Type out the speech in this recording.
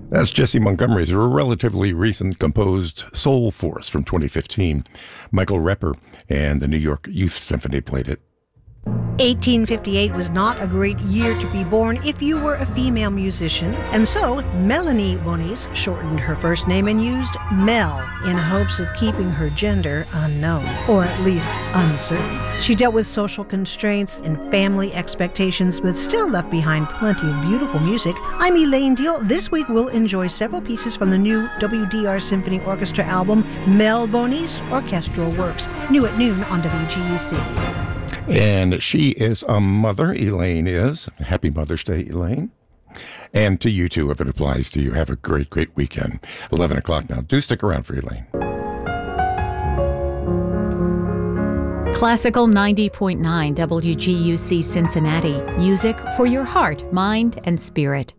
That's Jesse Montgomery's relatively recent composed Soul Force from 2015. Michael Repper and the New York Youth Symphony played it. 1858 was not a great year to be born if you were a female musician, and so Melanie Bonis shortened her first name and used Mel in hopes of keeping her gender unknown, or at least uncertain. She dealt with social constraints and family expectations, but still left behind plenty of beautiful music. I'm Elaine Deal. This week we'll enjoy several pieces from the new WDR Symphony Orchestra album, Mel Bonis Orchestral Works, new at noon on WGUC. And she is a mother, Elaine is. Happy Mother's Day, Elaine. And to you too, if it applies to you. Have a great, great weekend. 11 o'clock now. Do stick around for Elaine. Classical 90.9 WGUC Cincinnati. Music for your heart, mind, and spirit.